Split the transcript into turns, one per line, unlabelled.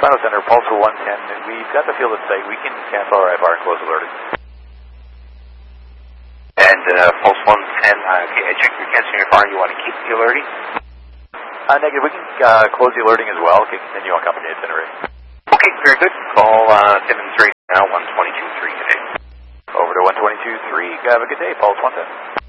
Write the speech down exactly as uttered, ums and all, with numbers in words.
Final Center, Pulse for one ten, and we've got the field at site. We can cancel our I F R and close alerting.
And uh, Pulse one ten, uh, okay, I checked your canceling I F R, you want to keep the alerting?
Uh, negative, we can uh, close the alerting as well. Okay, continue on company itinerary.
Okay, very good. Call uh, Timmins right now, one twenty-two three today.
Over to one twenty-two three, have a good day, Pulse one ten.